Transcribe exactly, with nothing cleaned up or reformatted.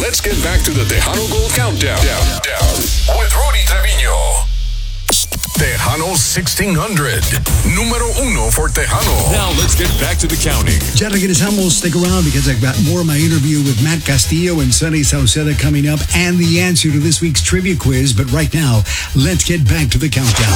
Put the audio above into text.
let's get back to the Tejano Gold Countdown. Down, down, with Rudy Trevino. Tejano sixteen hundred. Número uno for Tejano. Now let's get back to the counting. Ya regresamos. Stick around because I've got more of my interview with Matt Castillo and Sunny Sauceda coming up and the answer to this week's trivia quiz. But right now, let's get back to the countdown.